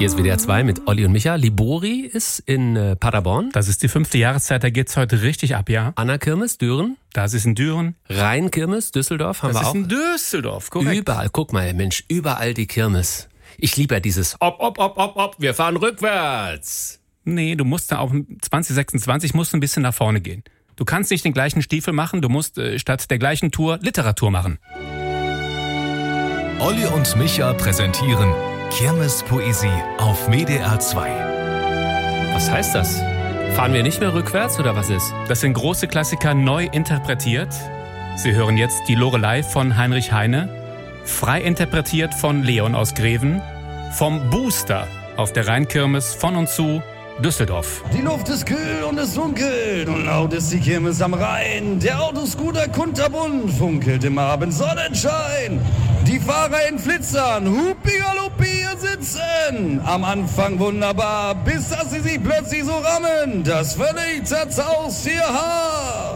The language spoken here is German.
Hier ist WDR 2 mit Olli und Micha. Libori ist in Paderborn. Das ist die 5. Jahreszeit, da geht's heute richtig ab, ja. Anna-Kirmes, Düren. Das ist in Düren. Rhein-Kirmes, Düsseldorf haben wir auch. Das ist in Düsseldorf, korrekt. Überall, guck mal, Mensch, überall die Kirmes. Ich liebe ja dieses wir fahren rückwärts. Nee, du musst da auch 2026 musst du ein bisschen nach vorne gehen. Du kannst nicht den gleichen Stiefel machen, du musst statt der gleichen Tour Literatur machen. Olli und Micha präsentieren Kirmespoesie auf WDR 2. Was heißt das? Fahren wir nicht mehr rückwärts oder was ist? Das sind große Klassiker neu interpretiert. Sie hören jetzt die Lorelei von Heinrich Heine, frei interpretiert von Leon aus Greven, vom Booster auf der Rheinkirmes von und zu Düsseldorf. Die Luft ist kühl und es dunkelt und laut ist die Kirmes am Rhein. Der Autoscooter kunterbunt funkelt im Abendsonnenschein. Die Fahrer in Flitzern, Hupi-Galuppi hier sitzen. Am Anfang wunderbar, bis dass sie sich plötzlich so rammen, das völlig zerzaust ihr Haar.